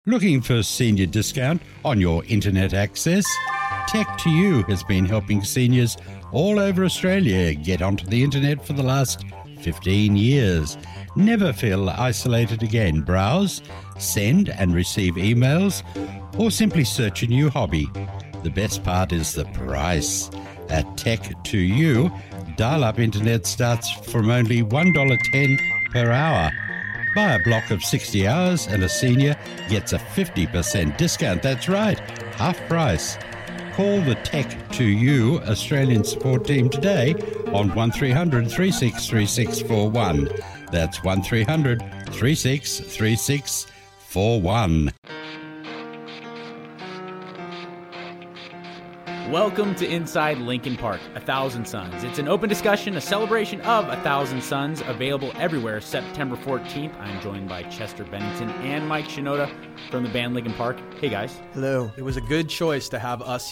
Looking for senior discount on your internet access? Tech2U has been helping seniors all over Australia get onto the internet for the last 15 years. Never feel isolated again. Browse, send and receive emails, or simply search a new hobby. The best part is the price. At Tech2U, dial-up internet starts from only $1.10 per hour. Buy a block of 60 hours and a senior gets a 50% discount. That's right, half price. Call the Tech2U Australian support team today on 1300 363641. That's 1300 363641. Welcome to Inside Lincoln Park, 1,000 Suns. It's an open discussion, a celebration of 1,000 Suns, available everywhere September 14th. I'm joined by Chester Bennington and Mike Shinoda from the band Lincoln Park. Hey, guys. Hello. It was a good choice to have us